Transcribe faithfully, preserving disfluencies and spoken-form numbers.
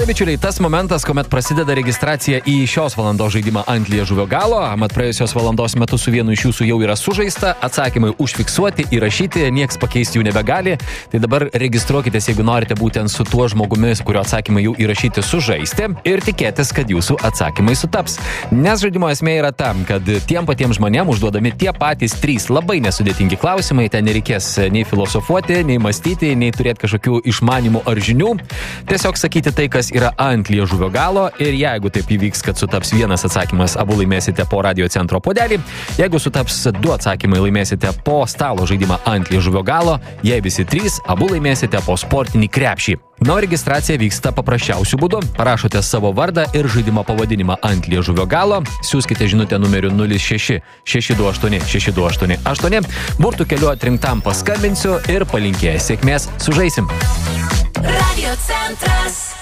bičiuliai, tas momentas, kuomet prasideda registracija į šios valandos žaidimą ant liežuvio galo. Mat praėjusios valandos metu su vienu iš jūsų jau yra sužaista, atsakymai užfiksuoti, įrašyti, nieks pakeisti jų nebegali. Tai dabar registruokitės, jeigu norite būtent su tuo žmogumis, kurio atsakymai jau įrašyti, sužaisti ir tikėtis, kad jūsų atsakymai sutaps. Nes žaidimo esmė yra tam, kad tiem patiems žmonėm užduodami tie patys trys labai nesudėtingi klausimai, ten nereikės nei filosofuoti, nei mąstyti, nei turėti kažkokių išmanimų ar žinių. Tiesiog sakyti tai, kas yra ant liežuvio galo, ir jeigu taip įvyks, kad sutaps vienas atsakymas, abu laimėsite po radio centro puodelį. Jeigu sutaps du atsakymai, laimėsite po stalo žaidimą ant liežuvio galo. Jei visi trys, abu laimėsite po sportinį krepšį. Na, registracija vyksta paprasčiausiu būdu. Parašote savo vardą ir žaidimo pavadinimą ant liežuvio galo. Siųskite žinutę numeriu nulis šeši šeši du aštuoni šeši du aštuoni aštuoni. Burtų keliu atrinktam paskambinsiu ir palinkėjęs sėkmės sužaisim. Radio Centras.